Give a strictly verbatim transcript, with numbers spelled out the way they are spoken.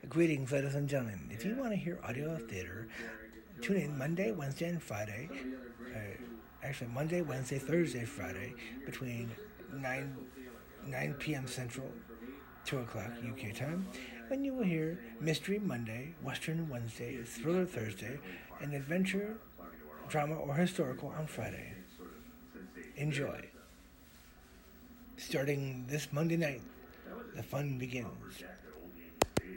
Greetings, ladies and gentlemen. If you want to hear audio theater, tune in Monday, Wednesday, and Friday. Uh, actually, Monday, Wednesday, Thursday, Friday, between nine nine p.m. Central, two o'clock U K time, when you will hear Mystery Monday, Western Wednesday, Thriller Thursday, and Adventure, Drama, or Historical on Friday. Enjoy. Starting this Monday night, the fun begins.